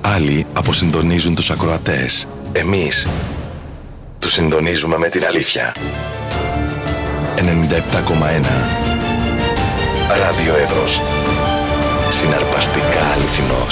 Άλλοι αποσυντονίζουν τους ακροατές. Εμείς τους συντονίζουμε με την αλήθεια. 97,1 Ράδιο Εύρος. Συναρπαστικά αληθινός.